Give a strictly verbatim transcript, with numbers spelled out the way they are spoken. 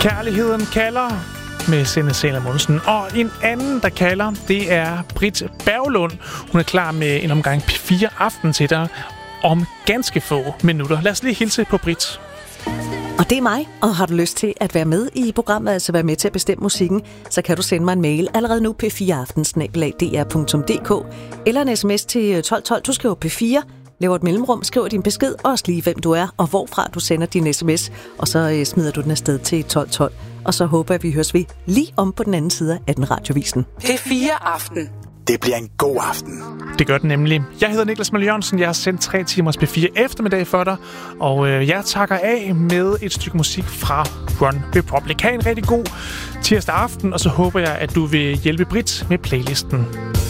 Kærligheden kalder med Sende Salomonsen. Og en anden, der kalder, det er Britt Berglund. Hun er klar med en omgang P fire Aften til dig om ganske få minutter. Lad os lige hilse på Britt. Og det er mig, og har du lyst til at være med i programmet, altså være med til at bestemme musikken, så kan du sende mig en mail allerede nu, p fire aften snabel-a d r punktum d k, eller en sms til tolv tolv. Du skriver P fire, laver et mellemrum, skriver din besked, og også lige hvem du er, og hvorfra du sender din sms, og så øh, smider du den afsted til tolv tolv. Og så håber jeg, vi høres ved lige om på den anden side af den radiovisen. P fire Aften. Det bliver en god aften. Det gør den nemlig. Jeg hedder Niklas Møller Jørgensen. Jeg har sendt tre timers P fire eftermiddag for dig. Og øh, jeg takker af med et stykke musik fra One Republic. Ha' en rigtig god tirsdag aften, og så håber jeg, at du vil hjælpe Britt med playlisten.